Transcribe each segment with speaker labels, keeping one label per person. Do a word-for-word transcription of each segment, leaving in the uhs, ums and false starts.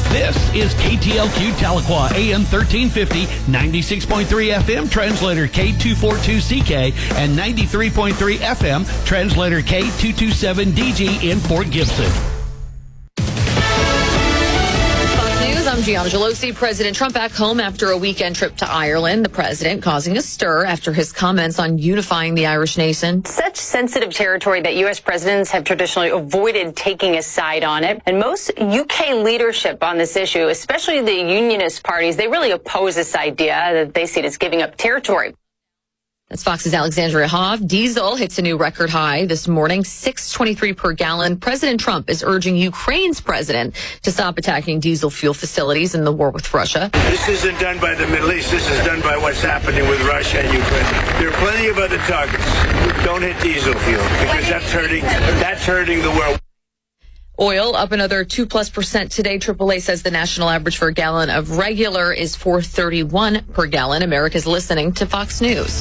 Speaker 1: This is K T L Q Tahlequah, A M thirteen fifty, ninety-six point three F M, translator K two forty-two C K, and ninety-three point three F M, translator K two twenty-seven D G in Fort Gibson.
Speaker 2: I'm Gianna Gelosi. President Trump back home after a weekend trip to Ireland. The president causing a stir after his comments on unifying the Irish nation.
Speaker 3: Such sensitive territory that U S presidents have traditionally avoided taking a side on it. And most U K leadership on this issue, especially the unionist parties, they really oppose this idea that they see it as giving up territory.
Speaker 2: That's Fox's Alexandria Hoff. Diesel hits a new record high this morning, six twenty-three per gallon. President Trump is urging Ukraine's president to stop attacking diesel fuel facilities in the war with Russia.
Speaker 4: This isn't done by the Middle East. This is done by what's happening with Russia and Ukraine. There are plenty of other targets. Don't hit diesel fuel because that's hurting, that's hurting the world.
Speaker 2: Oil up another two plus percent today. triple A says the national average for a gallon of regular is four thirty-one per gallon. America's listening to Fox News.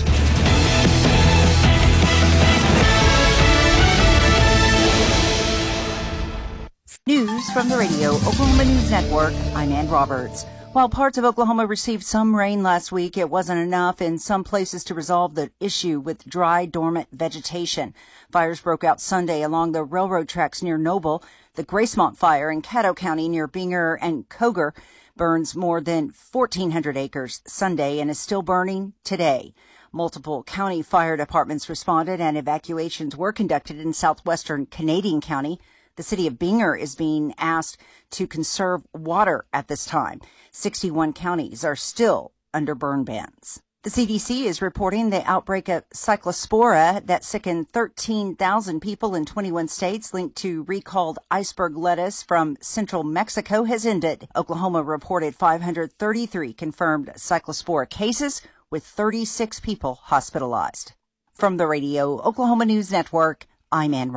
Speaker 5: News from the Radio Oklahoma News Network. I'm Ann Roberts. While parts of Oklahoma received some rain last week, it wasn't enough in some places to resolve the issue with dry, dormant vegetation. Fires broke out Sunday along the railroad tracks near Noble. The Gracemont fire in Caddo County near Binger and Coger burns more than fourteen hundred acres Sunday and is still burning today. Multiple county fire departments responded and evacuations were conducted in southwestern Canadian County. The city of Binger is being asked to conserve water at this time. sixty-one counties are still under burn bans. The C D C is reporting the outbreak of Cyclospora that sickened thirteen thousand people in twenty-one states linked to recalled iceberg lettuce from central Mexico has ended. Oklahoma reported five hundred thirty-three confirmed Cyclospora cases with thirty-six people hospitalized. From the Radio Oklahoma News Network, I'm Ann